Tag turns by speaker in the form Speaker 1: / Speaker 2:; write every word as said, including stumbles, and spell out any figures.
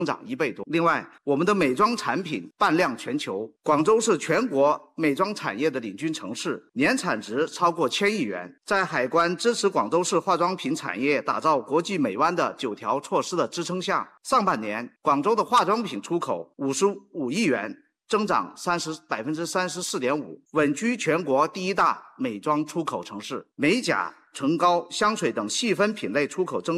Speaker 1: 长一倍多。另外，我们的美妆产品伴量全球，广州是全国美妆产业的领军城市，年产值超过千亿元。在海关支持广州市化妆品产业打造国际美湾的九条措施的支撑下，上半年广州的化妆品出口五十五亿元。增长三十百分之三十四点五，稳居全国第一大美妆出口城市。美甲、唇膏、香水等细分品类出口增